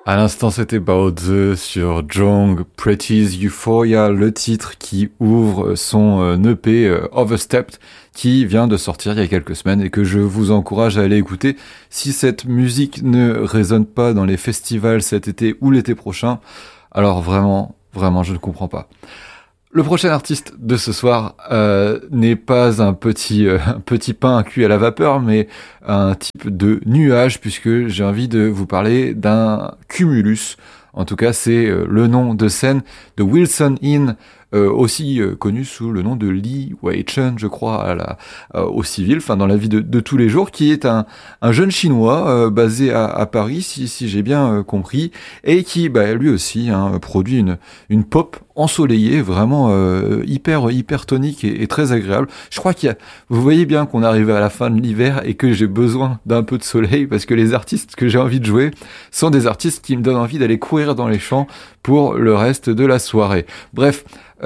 À l'instant, c'était Bao Ze sur Jong, Pretty's Euphoria, le titre qui ouvre son EP Overstepped, qui vient de sortir il y a quelques semaines et que je vous encourage à aller écouter. Si cette musique ne résonne pas dans les festivals cet été ou l'été prochain, alors vraiment, je ne comprends pas. Le prochain artiste de ce soir n'est pas un petit pain cuit à la vapeur, mais un type de nuage, puisque j'ai envie de vous parler d'un cumulus. En tout cas, c'est le nom de scène de Wilson Inn, aussi connu sous le nom de Lee Wei-Chen, je crois, au civil, enfin dans la vie de tous les jours, qui est un jeune chinois basé à Paris, si j'ai bien compris, et qui, lui aussi, produit une pop ensoleillée, vraiment hyper tonique et très agréable. Je crois vous voyez bien qu'on est arrivé à la fin de l'hiver et que j'ai besoin d'un peu de soleil, parce que les artistes que j'ai envie de jouer sont des artistes qui me donnent envie d'aller courir dans les champs pour le reste de la soirée. Bref,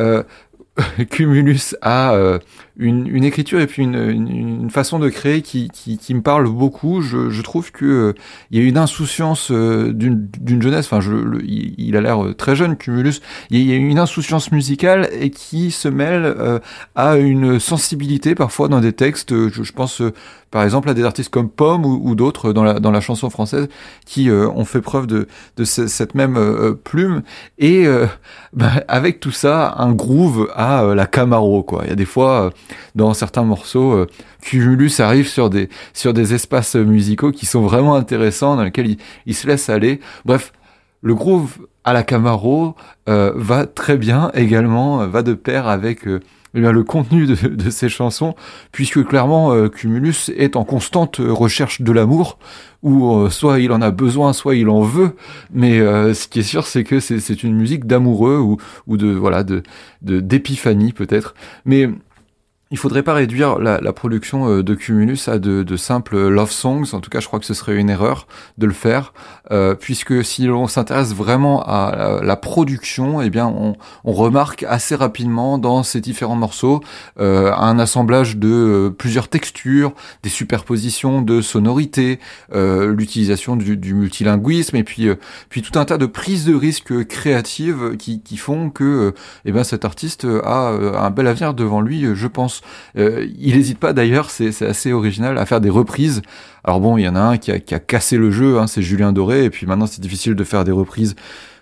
Cumulus a une écriture et puis une façon de créer qui me parle beaucoup. Je trouve que il y a une insouciance d'une jeunesse. Enfin, il a l'air très jeune, Cumulus. Il y a une insouciance musicale et qui se mêle à une sensibilité parfois dans des textes. Je pense par exemple à des artistes comme Pomme ou d'autres dans la chanson française qui ont fait preuve de cette même plume et avec tout ça un groove à la Camaro, quoi. Il y a des fois dans certains morceaux Cumulus arrive sur des espaces musicaux qui sont vraiment intéressants, dans lesquels il se laisse aller. Bref, le groove à la Camaro va très bien également, va de pair avec le contenu de ces chansons, puisque clairement Cumulus est en constante recherche de l'amour, où soit il en a besoin, soit il en veut, mais ce qui est sûr, c'est que c'est une musique d'amoureux ou d'épiphanie peut-être, mais il faudrait pas réduire la production de Cumulus à de simples love songs. En tout cas, je crois que ce serait une erreur de le faire, puisque si l'on s'intéresse vraiment à la production, eh bien, on remarque assez rapidement dans ces différents morceaux un assemblage de plusieurs textures, des superpositions de sonorités, l'utilisation du multilinguisme, et puis tout un tas de prises de risques créatives qui font que cet artiste a un bel avenir devant lui, je pense. Il n'hésite pas d'ailleurs, c'est assez original, à faire des reprises. Alors bon, il y en a un qui a cassé le jeu, c'est Julien Doré, et puis maintenant c'est difficile de faire des reprises.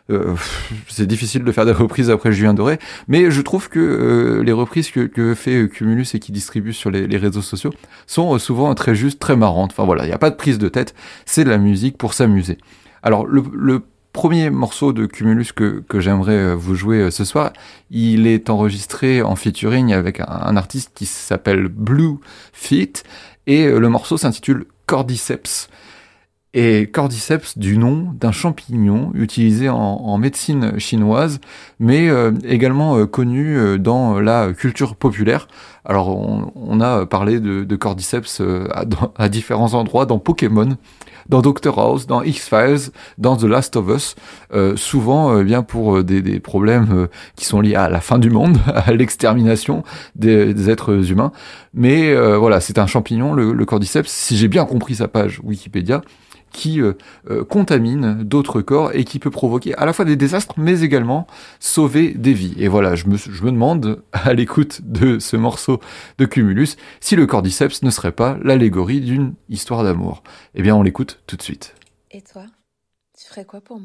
Après Julien Doré, mais je trouve que les reprises que fait Cumulus et qui distribue sur les réseaux sociaux sont souvent très justes, très marrantes. Enfin voilà, il n'y a pas de prise de tête, c'est de la musique pour s'amuser. Alors le premier morceau de Cumulus que j'aimerais vous jouer ce soir, il est enregistré en featuring avec un artiste qui s'appelle Blue Feet, et le morceau s'intitule Cordyceps. Et Cordyceps du nom d'un champignon utilisé en médecine chinoise, mais également connu dans la culture populaire. Alors on a parlé de Cordyceps à différents endroits, dans Pokémon, dans Doctor House, dans X-Files, dans The Last of Us, souvent bien pour des problèmes qui sont liés à la fin du monde, à l'extermination des êtres humains. Mais voilà, c'est un champignon, le Cordyceps, si j'ai bien compris sa page Wikipédia, qui contamine d'autres corps et qui peut provoquer à la fois des désastres, mais également sauver des vies. Et voilà, je me demande, à l'écoute de ce morceau de Cumulus, si le Cordyceps ne serait pas l'allégorie d'une histoire d'amour. Eh bien, on l'écoute tout de suite. Et toi, tu ferais quoi pour moi ?